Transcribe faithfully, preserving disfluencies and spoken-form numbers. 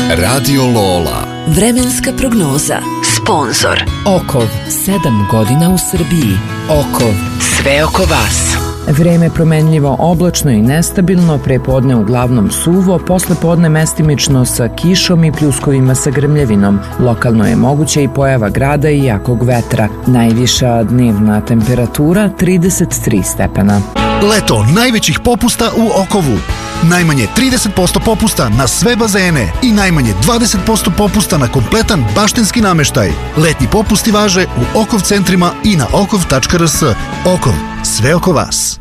Radio Lola. Vremenska prognoza. Sponzor Okov, sedam godina u Srbiji. Okov, sve oko vas. Vreme promenljivo, oblačno i nestabilno, prepodne uglavnom suvo, posle podne mestimično sa kišom i pljuskovima sa grmljavinom. Lokalno je moguća i pojava grada i jakog vetra. Najviša dnevna temperatura trideset tri stepena. Leto najvećih popusta u Okovu. Najmanje trideset posto popusta na sve bazene i najmanje dvadeset posto popusta na kompletan baštenski nameštaj. Letnji popusti važe u Okov centrima i na okov tačka r s. Okov, sve oko vas.